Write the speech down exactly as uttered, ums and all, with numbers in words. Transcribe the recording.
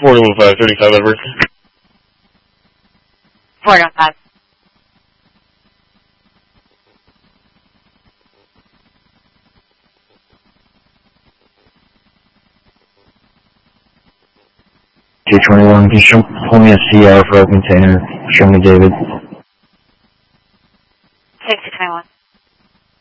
four one five, thirty-five Edward. four one five. two twenty-one, can you show, pull me a C R for a container? Show me David. six two twenty-one.